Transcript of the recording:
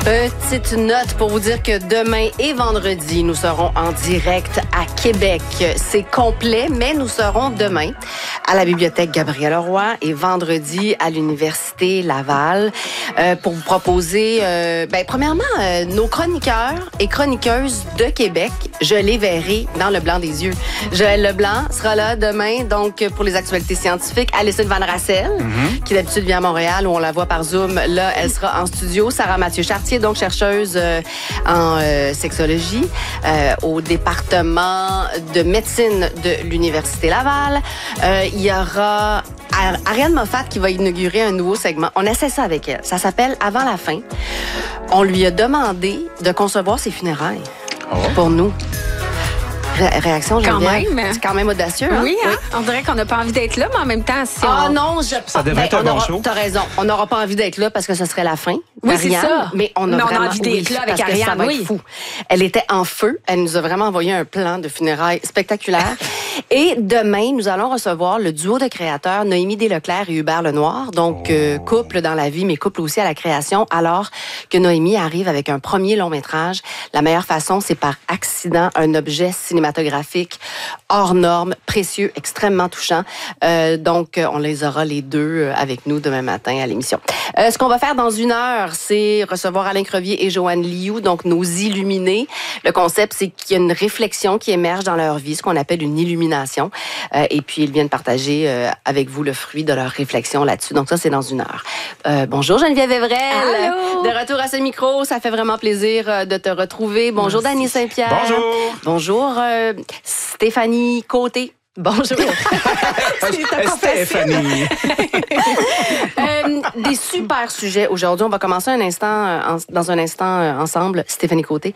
Petite note pour vous dire que demain et vendredi, nous serons en direct à Québec. C'est complet, mais nous serons demain à la Bibliothèque Gabriel-Leroy et vendredi à l'Université Laval pour vous proposer, premièrement, nos chroniqueurs et chroniqueuses de Québec. Je les verrai dans le blanc des yeux. Joël Leblanc sera là demain, donc pour les actualités scientifiques. Alyson Van Rassel, qui d'habitude vient à Montréal, où on la voit par Zoom. Là, elle sera en studio. Sarah Mathieu-Chartier, donc chercheuse en sexologie au département de médecine de l'Université Laval. Il y aura Ariane Moffat qui va inaugurer un nouveau segment. On essaie ça avec elle. Ça s'appelle Avant la fin. On lui a demandé de concevoir ses funérailles pour nous. Réaction, Geneviève. C'est quand même audacieux. Hein? Oui, hein? On dirait qu'on n'a pas envie d'être là, mais en même temps, si non, ça devrait être un bon show. T'as raison. On n'aura pas envie d'être là parce que ce serait la fin. Oui, Ariane, c'est ça. Mais on a envie d'être là avec Ariane. Ça va être fou. Elle était en feu. Elle nous a vraiment envoyé un plan de funérailles spectaculaire. Et demain, nous allons recevoir le duo de créateurs Noémie Desleclerc et Hubert Lenoir. Donc, couple dans la vie, mais couple aussi à la création. Alors que Noémie arrive avec un premier long métrage. La meilleure façon, c'est par accident, un objet cinématographique hors norme, précieux, extrêmement touchant. Donc, on les aura les deux avec nous demain matin à l'émission. Ce qu'on va faire dans une heure, c'est recevoir Alain Crevier et Joanne Liu, donc nos illuminés. Le concept, c'est qu'il y a une réflexion qui émerge dans leur vie, ce qu'on appelle une illumination. Et puis, ils viennent partager avec vous le fruit de leur réflexion là-dessus. Donc, ça, c'est dans une heure. Bonjour Geneviève Evrel. Allô. De retour à ce micro, ça fait vraiment plaisir de te retrouver. Bonjour Dany Saint-Pierre. Bonjour. Bonjour Stéphanie Côté. Bonjour. Stéphanie. Des super sujets aujourd'hui. On va commencer dans un instant ensemble. Stéphanie Côté.